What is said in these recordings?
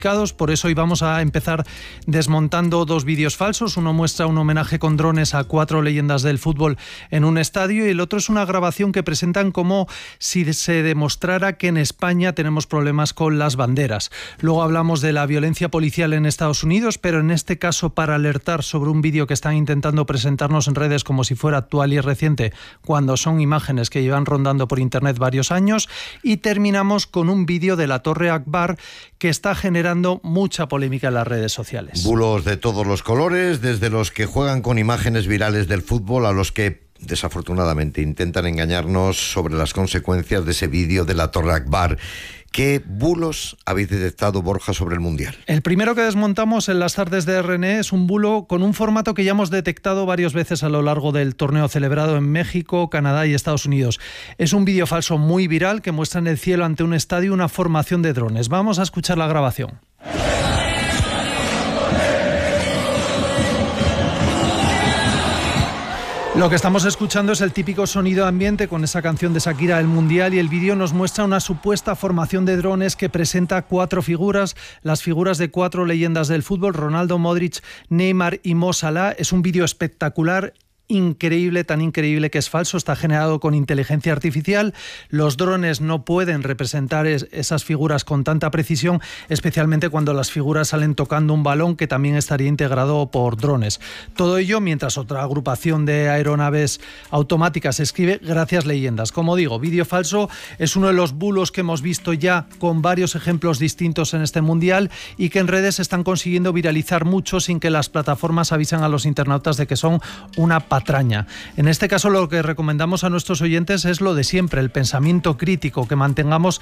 Por eso hoy vamos a empezar desmontando dos vídeos falsos. Uno muestra un homenaje con drones a 4 leyendas del fútbol en un estadio y el otro es una grabación que presentan como si se demostrara que en España tenemos problemas con las banderas. Luego hablamos de la violencia policial en Estados Unidos, pero en este caso para alertar sobre un vídeo que están intentando presentarnos en redes como si fuera actual y reciente, cuando son imágenes que llevan rondando por internet varios años. Y terminamos con un vídeo de la Torre Akbar que está generando mucha polémica en las redes sociales. Bulos de todos los colores, desde los que juegan con imágenes virales del fútbol a los que desafortunadamente intentan engañarnos sobre las consecuencias de ese vídeo de la Torre Akbar. ¿Qué bulos habéis detectado, Borja, sobre el Mundial? El primero que desmontamos en las tardes de RNE es un bulo con un formato que ya hemos detectado varias veces a lo largo del torneo celebrado en México, Canadá y Estados Unidos. Es un vídeo falso muy viral que muestra en el cielo ante un estadio una formación de drones. Vamos a escuchar la grabación. Lo que estamos escuchando es el típico sonido ambiente con esa canción de Shakira del Mundial, y el vídeo nos muestra una supuesta formación de drones que presenta 4 figuras, las figuras de 4 leyendas del fútbol: Ronaldo, Modric, Neymar y Mo Salah. Es un vídeo espectacular, increíble, tan increíble que es falso. Está generado con inteligencia artificial. Los drones no pueden representar esas figuras con tanta precisión, especialmente cuando las figuras salen tocando un balón que también estaría integrado por drones. Todo ello mientras otra agrupación de aeronaves automáticas escribe "Gracias leyendas". Como digo, vídeo falso es uno de los bulos que hemos visto ya con varios ejemplos distintos en este Mundial y que en redes están consiguiendo viralizar mucho sin que las plataformas avisen a los internautas de que son una patraña. En este caso lo que recomendamos a nuestros oyentes es lo de siempre, el pensamiento crítico, que mantengamos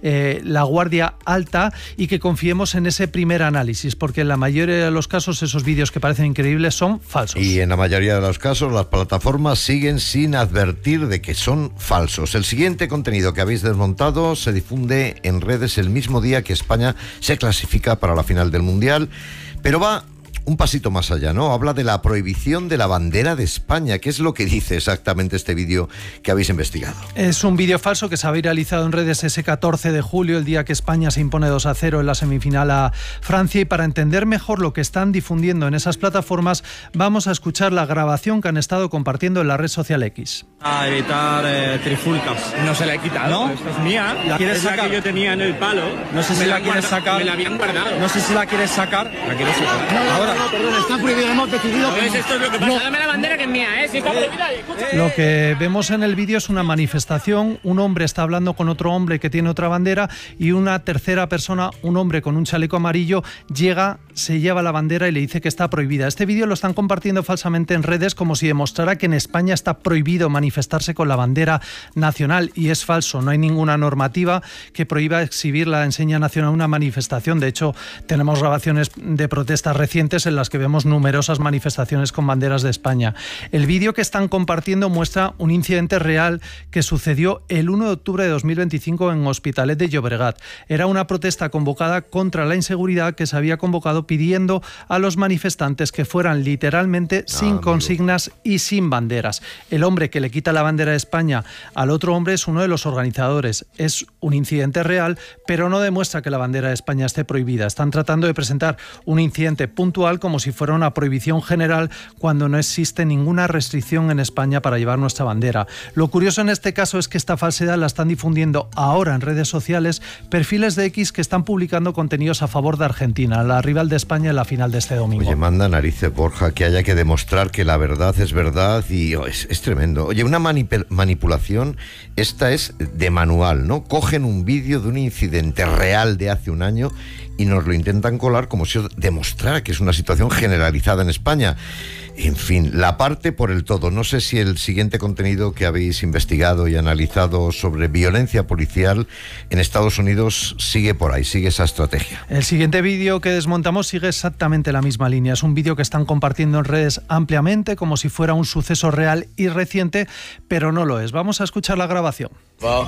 la guardia alta y que confiemos en ese primer análisis, porque en la mayoría de los casos esos vídeos que parecen increíbles son falsos. Y en la mayoría de los casos las plataformas siguen sin advertir de que son falsos. El siguiente contenido que habéis desmontado se difunde en redes el mismo día que España se clasifica para la final del Mundial, pero va un pasito más allá, ¿no? Habla de la prohibición de la bandera de España. ¿Qué es lo que dice exactamente este vídeo que habéis investigado? Es un vídeo falso que se ha viralizado en redes ese 14 de julio, el día que España se impone 2-0 en la semifinal a Francia. Y para entender mejor lo que están difundiendo en esas plataformas, vamos a escuchar la grabación que han estado compartiendo en la red social X. A evitar trifulcas. No se la he quitado, ¿no? Esta es mía. ¿La quieres sacar? La que yo tenía en el palo. No sé si la quieres sacar. Me la habían guardado. No sé si la quieres sacar. La quiero sacar. No, ahora. No, perdón, está prohibido, hemos decidido que Esto es lo que pasa. No. Dame la bandera que es mía, Si está prohibida, escucha. Lo que vemos en el vídeo es una manifestación. Un hombre está hablando con otro hombre que tiene otra bandera y una tercera persona, un hombre con un chaleco amarillo, llega, se lleva la bandera y le dice que está prohibida. Este vídeo lo están compartiendo falsamente en redes como si demostrara que en España está prohibido manifestarse con la bandera nacional, y es falso. No hay ninguna normativa que prohíba exhibir la enseña nacional en una manifestación. De hecho, tenemos grabaciones de protestas recientes en las que vemos numerosas manifestaciones con banderas de España. El vídeo que están compartiendo muestra un incidente real que sucedió el 1 de octubre de 2025 en Hospitalet de Llobregat. Era una protesta convocada contra la inseguridad que se había convocado pidiendo a los manifestantes que fueran literalmente sin consignas y sin banderas. El hombre que le quita la bandera de España al otro hombre es uno de los organizadores. Es un incidente real, pero no demuestra que la bandera de España esté prohibida. Están tratando de presentar un incidente puntual como si fuera una prohibición general, cuando no existe ninguna restricción en España para llevar nuestra bandera. Lo curioso en este caso es que esta falsedad la están difundiendo ahora en redes sociales perfiles de X que están publicando contenidos a favor de Argentina, la rival de España en la final de este domingo. Oye, manda narices, Borja, que haya que demostrar que la verdad es verdad y es tremendo. Oye, una manipulación, esta es de manual, ¿no? Cogen un vídeo de un incidente real de hace un año y nos lo intentan colar como si demostrara que es una situación generalizada en España. En fin, la parte por el todo. No sé si el siguiente contenido que habéis investigado y analizado sobre violencia policial en Estados Unidos sigue por ahí, sigue esa estrategia. El siguiente vídeo que desmontamos sigue exactamente la misma línea. Es un vídeo que están compartiendo en redes ampliamente como si fuera un suceso real y reciente, pero no lo es. Vamos a escuchar la grabación. Bro.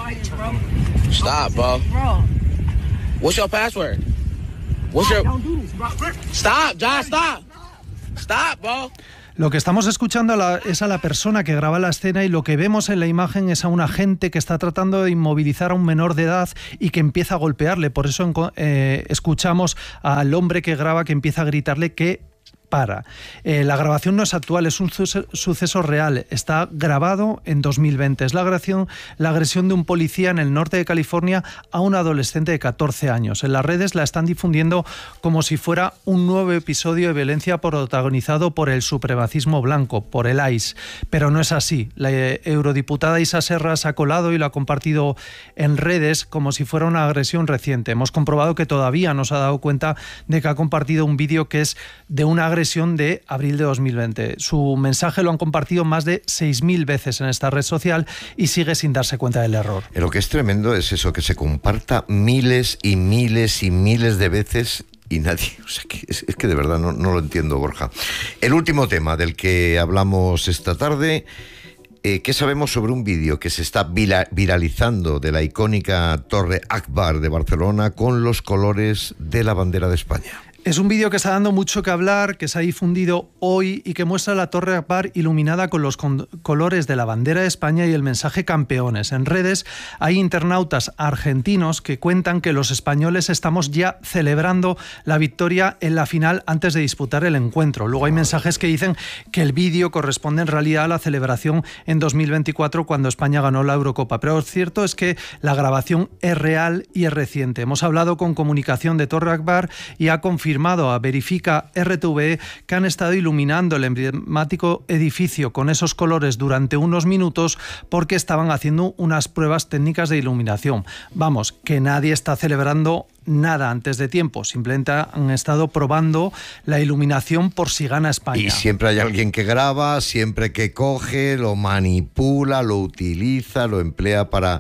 Stop, bro. What's your password? What's your... Stop, Josh, stop. Stop, bro. Lo que estamos escuchando es a la persona que graba la escena, y lo que vemos en la imagen es a un agente que está tratando de inmovilizar a un menor de edad y que empieza a golpearle. Por eso escuchamos al hombre que graba que empieza a gritarle que para. La grabación no es actual, es un suceso real. Está grabado en 2020. Es la agresión de un policía en el norte de California a un adolescente de 14 años. En las redes la están difundiendo como si fuera un nuevo episodio de violencia protagonizado por el supremacismo blanco, por el ICE. Pero no es así. La eurodiputada Isa Serra se ha colado y lo ha compartido en redes como si fuera una agresión reciente. Hemos comprobado que todavía no se ha dado cuenta de que ha compartido un vídeo que es de una agresión de abril de 2020. Su mensaje lo han compartido más de 6.000 veces en esta red social y sigue sin darse cuenta del error. Lo que es tremendo es eso, que se comparta miles y miles y miles de veces y nadie, o sea, que es que de verdad no lo entiendo, Borja. El último tema del que hablamos esta tarde. ¿Qué sabemos sobre un vídeo que se está viralizando de la icónica Torre Akbar de Barcelona con los colores de la bandera de España? Es un vídeo que está dando mucho que hablar, que se ha difundido hoy y que muestra la Torre Akbar iluminada con los colores de la bandera de España y el mensaje campeones. En redes hay internautas argentinos que cuentan que los españoles estamos ya celebrando la victoria en la final antes de disputar el encuentro. Luego hay mensajes que dicen que el vídeo corresponde en realidad a la celebración en 2024 cuando España ganó la Eurocopa. Pero lo cierto es que la grabación es real y es reciente. Hemos hablado con comunicación de Torre Akbar y ha confirmado a Verifica RTV que han estado iluminando el emblemático edificio con esos colores durante unos minutos porque estaban haciendo unas pruebas técnicas de iluminación. Vamos, que nadie está celebrando nada antes de tiempo, simplemente han estado probando la iluminación por si gana España. Y siempre hay alguien que graba, siempre que coge, lo manipula, lo utiliza, lo emplea para...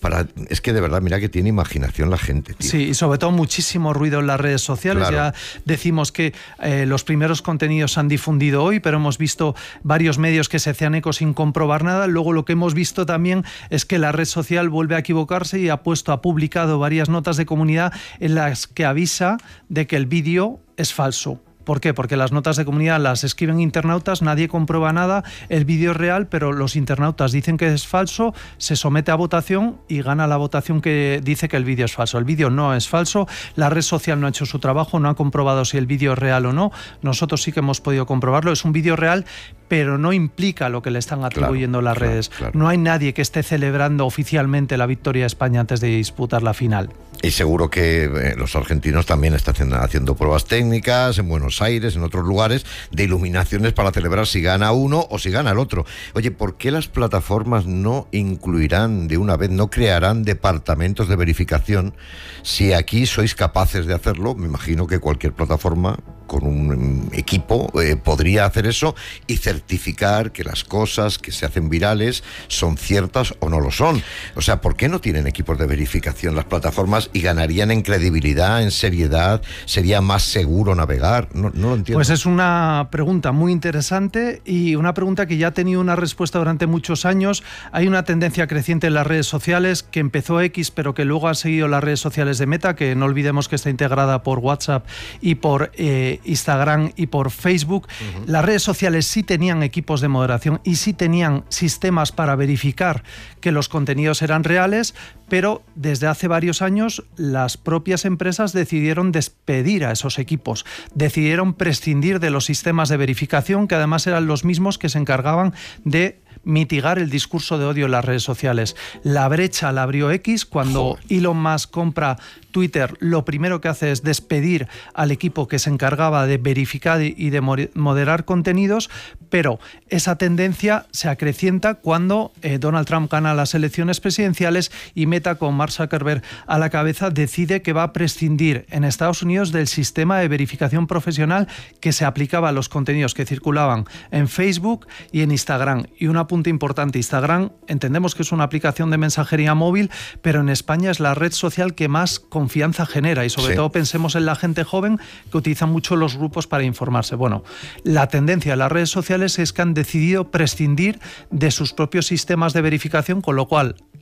Es que de verdad, mira que tiene imaginación la gente, tío. Sí, y sobre todo muchísimo ruido en las redes sociales. Claro. Ya decimos que los primeros contenidos se han difundido hoy, pero hemos visto varios medios que se hacían eco sin comprobar nada. Luego lo que hemos visto también es que la red social vuelve a equivocarse y ha publicado varias notas de comunidad en las que avisa de que el vídeo es falso. ¿Por qué? Porque las notas de comunidad las escriben internautas, nadie comprueba nada, el vídeo es real, pero los internautas dicen que es falso, se somete a votación y gana la votación que dice que el vídeo es falso. El vídeo no es falso, la red social no ha hecho su trabajo, no ha comprobado si el vídeo es real o no. Nosotros sí que hemos podido comprobarlo, es un vídeo real, pero no implica lo que le están atribuyendo las redes. Claro. No hay nadie que esté celebrando oficialmente la victoria de España antes de disputar la final. Y seguro que los argentinos también están haciendo pruebas técnicas en Buenos Aires, en otros lugares, de iluminaciones para celebrar si gana uno o si gana el otro. Oye, ¿por qué las plataformas no incluirán de una vez, no crearán departamentos de verificación? Si aquí sois capaces de hacerlo, me imagino que cualquier plataforma con un equipo podría hacer eso y certificar que las cosas que se hacen virales son ciertas o no lo son. O sea, ¿por qué no tienen equipos de verificación las plataformas y ganarían en credibilidad, en seriedad? ¿Sería más seguro navegar? No lo entiendo. Pues es una pregunta muy interesante y una pregunta que ya ha tenido una respuesta durante muchos años. Hay una tendencia creciente en las redes sociales que empezó X, pero que luego ha seguido las redes sociales de Meta, que no olvidemos que está integrada por WhatsApp y por Instagram y por Facebook. Uh-huh. Las redes sociales sí tenían equipos de moderación y sí tenían sistemas para verificar que los contenidos eran reales, pero desde hace varios años las propias empresas decidieron despedir a esos equipos, decidieron prescindir de los sistemas de verificación, que además eran los mismos que se encargaban de mitigar el discurso de odio en las redes sociales. La brecha la abrió X cuando Elon Musk compra Twitter. Lo primero que hace es despedir al equipo que se encargaba de verificar y de moderar contenidos, pero esa tendencia se acrecienta cuando Donald Trump gana las elecciones presidenciales y Meta, con Mark Zuckerberg a la cabeza, decide que va a prescindir en Estados Unidos del sistema de verificación profesional que se aplicaba a los contenidos que circulaban en Facebook y en Instagram. Y un apunte importante, Instagram entendemos que es una aplicación de mensajería móvil, pero en España es la red social que más confianza genera y sobre todo pensemos en la gente joven que utiliza mucho los grupos para informarse. Bueno, la tendencia de las redes sociales es que han decidido prescindir de sus propios sistemas de verificación, con lo cual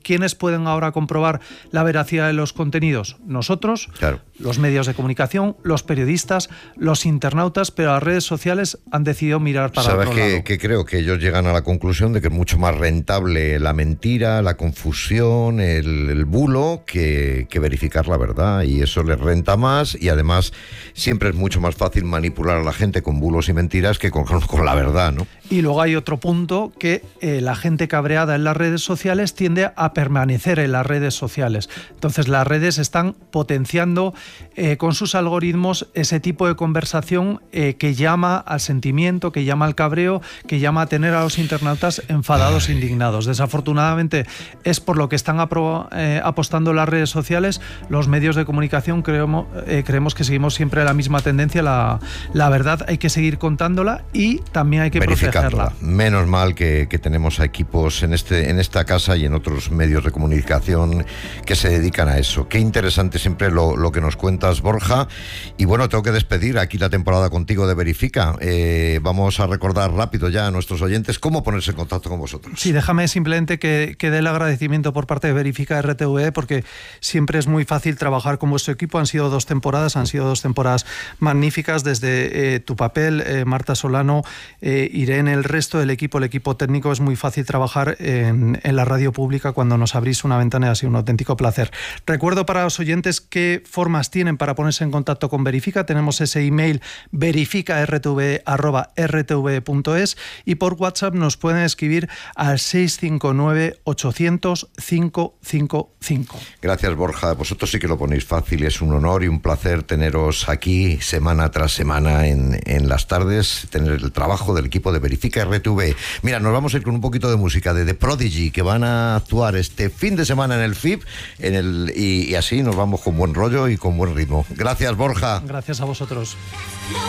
¿quiénes pueden ahora comprobar la veracidad de los contenidos? Nosotros, claro, los medios de comunicación, los periodistas, los internautas, pero las redes sociales han decidido mirar para otro lado. ¿Sabes que creo que ellos llegan a la conclusión de que es mucho más rentable la mentira, la confusión, el bulo, que verificar la verdad, y eso les renta más, y además siempre es mucho más fácil manipular a la gente con bulos y mentiras que con la verdad, ¿no? Y luego hay otro punto, que la gente cabreada en las redes sociales tiende a permanecer en las redes sociales. Entonces las redes están potenciando con sus algoritmos ese tipo de conversación que llama al sentimiento, que llama al cabreo, que llama a tener a los internautas enfadados e indignados. Desafortunadamente es por lo que están apostando las redes sociales. Los medios de comunicación creemos que seguimos siempre la misma tendencia. La verdad hay que seguir contándola y también hay que protegerla. Menos mal que tenemos a equipos en esta casa y en otros medios de comunicación que se dedican a eso. Qué interesante siempre lo que nos cuentas, Borja. Y bueno, tengo que despedir aquí la temporada contigo de Verifica. Vamos a recordar rápido ya a nuestros oyentes cómo ponerse en contacto con vosotros. Sí, déjame simplemente que dé el agradecimiento por parte de Verifica RTV, porque siempre es muy fácil trabajar con vuestro equipo. Han sido 2 temporadas magníficas desde tu papel, Marta Solano, Irene, el resto del equipo, el equipo técnico. Es muy fácil trabajar en la radio pública cuando nos abrís una ventana, y ha sido un auténtico placer. Recuerdo para los oyentes qué formas tienen para ponerse en contacto con Verifica. Tenemos ese email verificartv@rtv.es, y por WhatsApp nos pueden escribir al 659 800 555. Gracias, Borja. Vosotros sí que lo ponéis fácil. Es un honor y un placer teneros aquí semana tras semana en las tardes, tener el trabajo del equipo de Verifica RTV. Mira, nos vamos a ir con un poquito de música de The Prodigy, que van a actuar este fin de semana en el FIP, y así nos vamos con buen rollo y con buen ritmo. Gracias, Borja. Gracias a vosotros.